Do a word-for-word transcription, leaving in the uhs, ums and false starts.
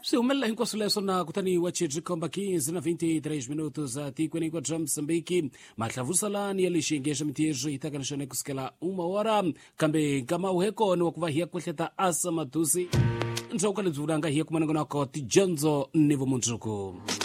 Se umela hinkoso leso na kutani wachi komba quinze na vinte e três minutos ati kweni kwa drum Moçambique matlavusala ni alishingesha mtiejo itakanishane kusikela uma hora kambe kama uheko ni wakuvahia kweleta asa matusi nja ukaledzulanga hiya kumanangana kwa tijanzo nivo munjuku